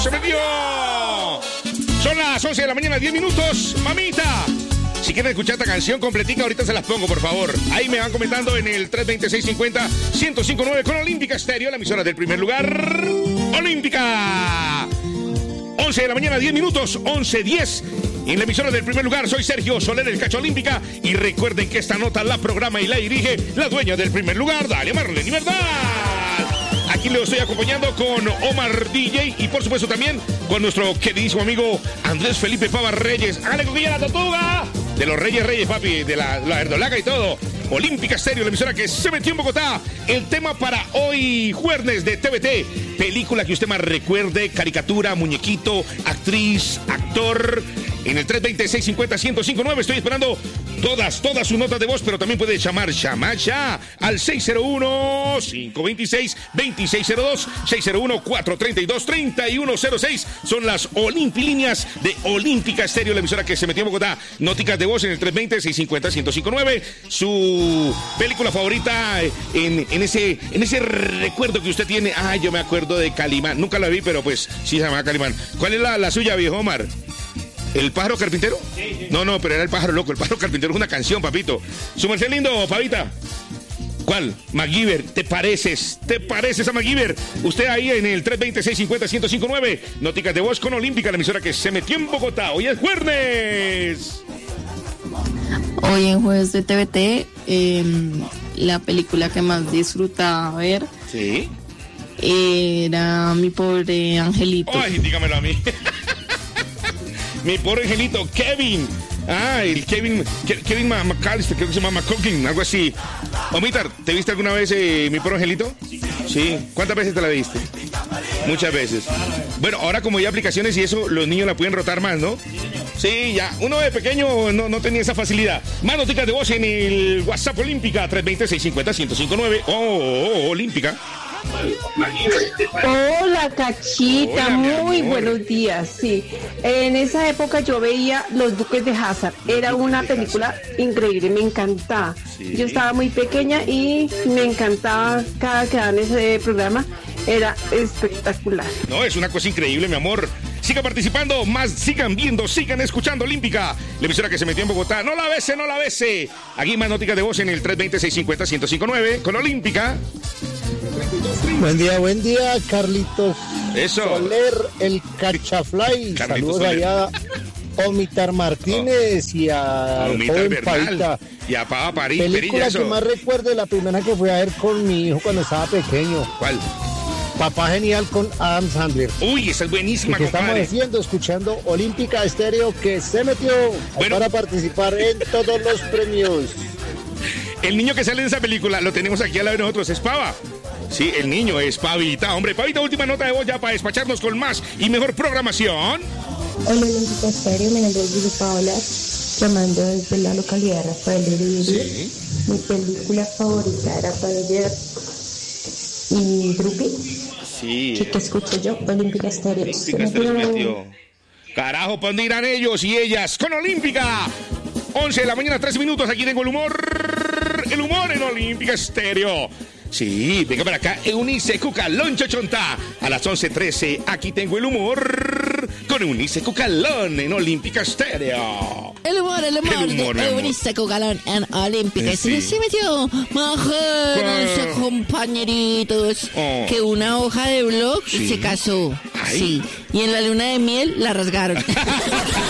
¡Se metió! Son las 11 de la mañana, 10 minutos. Mamita, si quieren escuchar esta canción completica, ahorita se las pongo, por favor. Ahí me van comentando en el 326-50-1059 con Olímpica Estéreo, la emisora del primer lugar. Olímpica. 11 de la mañana, 10 minutos, 11:10. En la emisora del primer lugar, soy Sergio Soler, el Cacho Olímpica. Y recuerden que esta nota la programa y la dirige la dueña del primer lugar, Dalia Marlene Verdad. Aquí le estoy acompañando con Omar DJ y por supuesto también con nuestro queridísimo amigo Andrés Felipe Pava Reyes. ¡Hágale coquilla la tortuga! De los Reyes, papi, de la verdolaga y todo. Olímpica Estéreo, la emisora que se metió en Bogotá. El tema para hoy, jueves de TVT. Película que usted más recuerde, caricatura, muñequito, actriz, actor. En el 326-50-1059 estoy esperando todas sus notas de voz, pero también puede llamar ya al 601-526-2602, 601-432-3106. Son las Olimpilíneas de Olímpica Estéreo, la emisora que se metió en Bogotá. Noticas de voz en el 320-650-1059. Su película favorita en ese recuerdo que usted tiene. Ah, yo me acuerdo de Calimán. Nunca la vi, pero pues sí se llama Calimán. ¿Cuál es la suya, viejo Omar? ¿El pájaro carpintero? Sí. No, pero era el pájaro loco. El pájaro carpintero es una canción, papito. Su merced lindo, Pavita. ¿Cuál? MacGyver. ¿Te pareces a MacGyver? Usted ahí en el 326-50-1059. Noticas de voz con Olímpica, la emisora que se metió en Bogotá. Hoy es jueves. Hoy en jueves de TVT, la película que más disfrutaba ver. Sí. Era Mi Pobre Angelito. Ay, dígamelo a mí. Mi pobre angelito, Kevin. Ah, el Kevin McAllister, creo que se llama McCulkin, algo así. Omitar, ¿te viste alguna vez Mi pobre angelito? Sí. ¿Cuántas veces te la viste? Muchas veces. Bueno, ahora como hay aplicaciones y eso, los niños la pueden rotar más, ¿no? Sí, ya. Uno de pequeño no tenía esa facilidad. Más noticas de voz en el WhatsApp Olímpica, 320-650-1059. Olímpica. Hola, Cachita, hola, muy buenos días. Sí, en esa época yo veía Los Duques de Hazzard. Era una película increíble, me encantaba. Sí. Yo estaba muy pequeña y me encantaba cada que daban ese programa. Era espectacular. No, es una cosa increíble, mi amor. Sigan participando, más sigan viendo, sigan escuchando Olímpica, la emisora que se metió en Bogotá. No la bese. Aquí más noticas de voz en el 320-650-1059 con Olímpica. Buen día, Carlitos. Eso. Soler, el Cachafly. Carlitos Saludos Soler. allá a Omitar Martínez y a Omitar joven Bernal. Pavita. Y a Pava París. Película que más recuerdo, la primera que fui a ver con mi hijo cuando estaba pequeño. ¿Cuál? Papá Genial con Adam Sandler. Uy, esa es buenísima, ¿Y qué estamos compadre. haciendo? Escuchando Olímpica Estéreo, que se metió para participar en todos los premios. El niño que sale de esa película lo tenemos aquí al lado de nosotros, es Pava. Sí, el niño es Pavita. Hombre, Pavita, última nota de voz ya para despacharnos con más y mejor programación. Hola, Olímpica Estéreo, mi nombre es Vivi Paola, llamando desde la localidad de Rafael de Vivir. Sí. Mi película favorita era Taller y Drupi. Sí. ¿Qué escucho yo? Olímpica Estéreo. Olímpica Estéreo se metió. Carajo, ¿para dónde irán ellos y ellas? Con Olímpica. 11 de la mañana, 13 minutos. Aquí tengo el humor. El humor en Olímpica Estéreo. Sí, venga para acá, Eunice Cucalón Chochonta. A las 11:13, aquí tengo el humor con Eunice Cucalón en Olímpica Estéreo. El humor de Eunice Cucalón en Olímpica. Sí. Se metió imagínense, compañeritos, que una hoja de blog Sí. se casó. Ay. Sí. Y en la luna de miel la rasgaron.